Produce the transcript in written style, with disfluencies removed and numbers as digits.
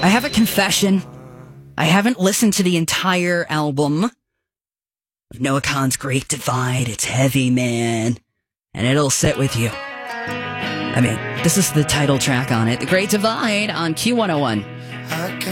I have a confession. I haven't listened to the entire album of Noah Kahan's Great Divide. It's heavy, man. And it'll sit with you. I mean, this is the title track on it. The Great Divide on Q101.